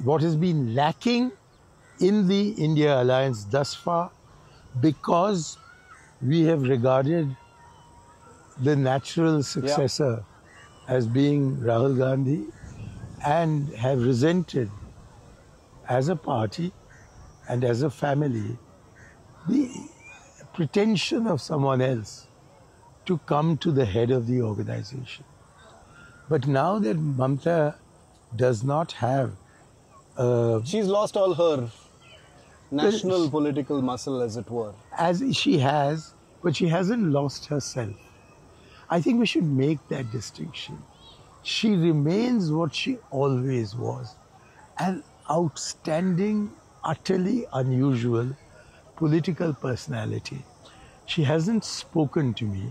what has been lacking in the India alliance thus far, because we have regarded the natural successor as being Rahul Gandhi and have resented as a party and as a family the pretension of someone else to come to the head of the organization. But now that Mamata does not have she's lost all her national political muscle, as it were. as she has, but she hasn't lost herself. I think we should make that distinction. She remains what she always was, an outstanding, utterly unusual political personality. She hasn't spoken to me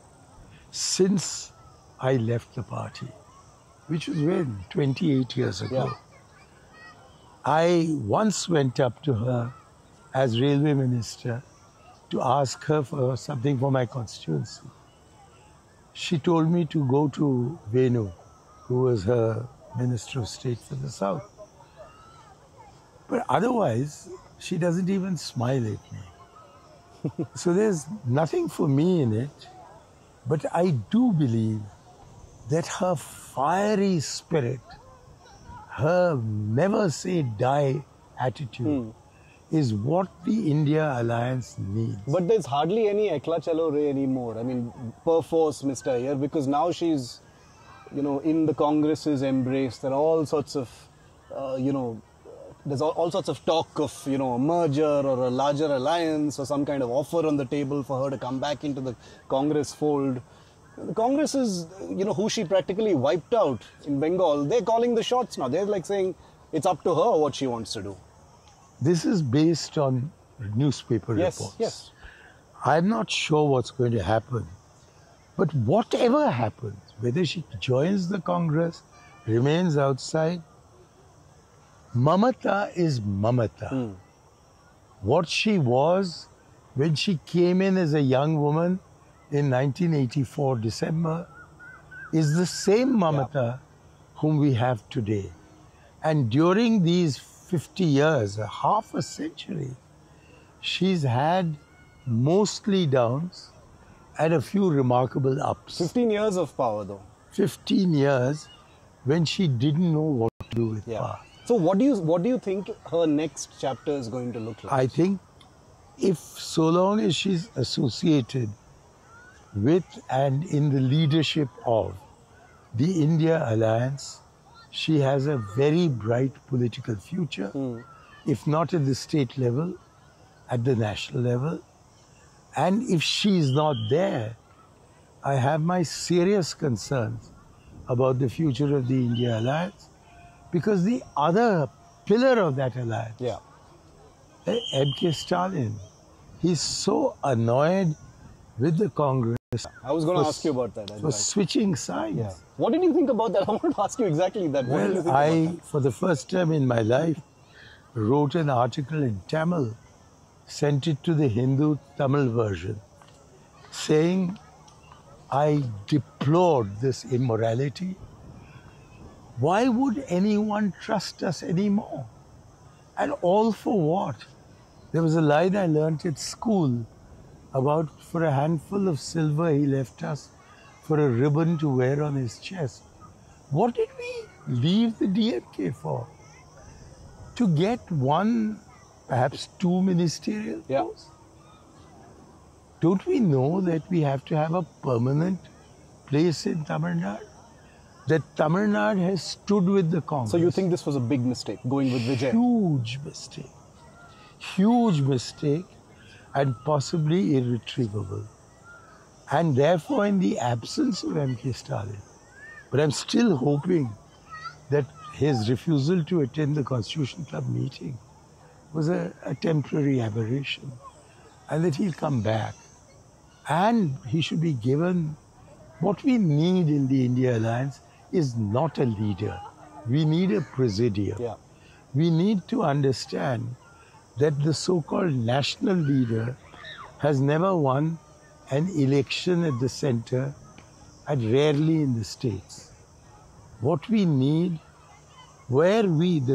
since I left the party, which was when, 28 years ago. Yeah. I once went up to her as railway minister to ask her for something for my constituency. She told me to go to Venu, who was her Minister of State for the South. But otherwise, she doesn't even smile at me. So there's nothing for me in it. But I do believe that her fiery spirit, her never say die attitude is what the India alliance needs. But there's hardly any Ekla Chalo Re anymore. I mean, perforce, Mr. Iyer, because now she's, in the Congress's embrace. There are all sorts of, there's all sorts of talk of, a merger or a larger alliance or some kind of offer on the table for her to come back into the Congress fold. The Congress is, who she practically wiped out in Bengal. They're calling the shots now. They're like saying it's up to her what she wants to do. This is based on newspaper reports. Yes. I'm not sure what's going to happen. But whatever happens, whether she joins the Congress, remains outside, Mamata is Mamata. What she was when she came in as a young woman in 1984 December is the same Mamata whom we have today. And during these 50 years, half a century, she's had mostly downs and a few remarkable ups. 15 years of power, though. 15 years when she didn't know what to do with power. So what do you think her next chapter is going to look like? I think if so long as she's associated with and in the leadership of the India alliance, she has a very bright political future, if not at the state level, at the national level. And if she's not there, I have my serious concerns about the future of the India alliance, because the other pillar of that alliance, M.K. Stalin, he's so annoyed with the Congress. I was going to ask you about that. For switching sides. Yeah. What did you think about that? I wanted to ask you exactly that. What did you think about that? For the first time in my life, wrote an article in Tamil, sent it to the Hindu Tamil version, saying I deplored this immorality. Why would anyone trust us anymore? And all for what? There was a line I learnt at school about for a handful of silver he left us for a ribbon to wear on his chest. What did we leave the DMK for? To get one, perhaps two ministerial posts? Don't we know that we have to have a permanent place in Tamil Nadu? That Tamil Nadu has stood with the Congress. So you think this was a big mistake, going with Vijay? Huge mistake. Huge mistake, and possibly irretrievable. And therefore, in the absence of M.K. Stalin, but I'm still hoping that his refusal to attend the Constitution Club meeting was a temporary aberration, and that he'll come back. And he should be given what we need in the India Alliance is not a leader. We need a presidium. We need to understand that the so-called national leader has never won an election at the center and rarely in the states. What we need, where we, the